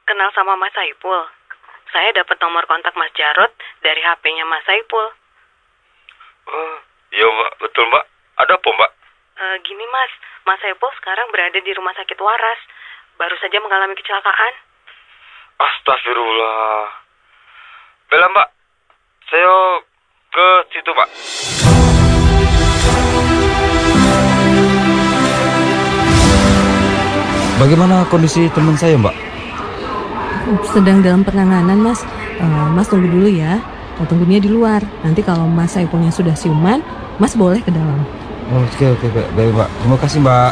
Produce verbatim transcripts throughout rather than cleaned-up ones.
kenal sama Mas Saipul. Saya dapat nomor kontak Mas Jarot dari H P-nya Mas Saipul. Oh, iya Mbak, betul Mbak. Ada apa Mbak? E, gini Mas, Mas Saipul sekarang berada di rumah sakit waras. Baru saja mengalami kecelakaan. Astagfirullah. Bella Mbak, saya ke situ Mbak. Bagaimana kondisi teman saya, Mbak? Sedang dalam penanganan, Mas. Uh, mas tunggu dulu ya. Tunggu dia di luar. Nanti kalau Mas Saipulnya sudah siuman, Mas boleh ke dalam. Oh, oke, oke, baik, baik, Mbak. Terima kasih, Mbak.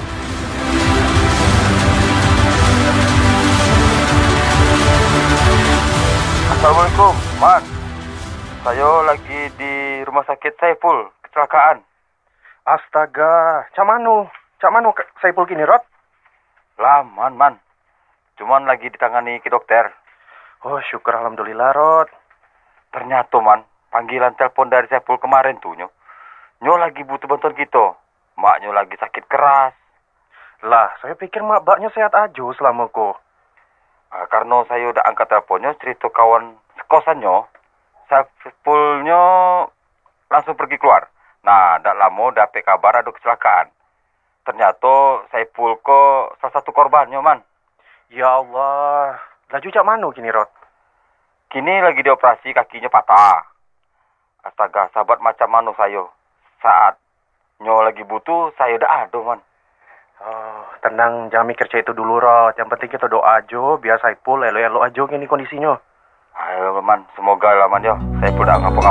Assalamualaikum, Mas. Saya lagi di rumah sakit Saipul, kecelakaan. Astaga, cak manu? Cak manu Saipul kini, Rod? Laman, Man. Cuman lagi ditangani ke dokter. Oh, syukur alhamdulillah, Rod. Ternyata, Man, panggilan telepon dari Saipul kemarin tuh, Nyo. Nyo lagi butuh bantuan kita. Maknya lagi sakit keras. Lah, saya pikir mak baknya sehat aja selama kok. Nah, karena saya udah angkat teleponnya, cerita kawan sekosannya, Saipulnya langsung pergi keluar. Nah, tak lama dapet kabar ada kecelakaan. Ternyata Saipul kok salah satu korbannya, Man. Ya Allah. Laju cak manu kini, Rod? Kini lagi dioperasi, kakinya patah. Astaga, sahabat macam mana saya. Saat Nyo lagi butuh, saya udah ada, Man. Oh, tenang, jangan mikir cerita itu dulu, Rod. Yang penting kita doa aja, biar Saipul elo-elo aja gini kondisinya. Ayo, Man. Semoga lah, Man, ya. Saipul udah ngapa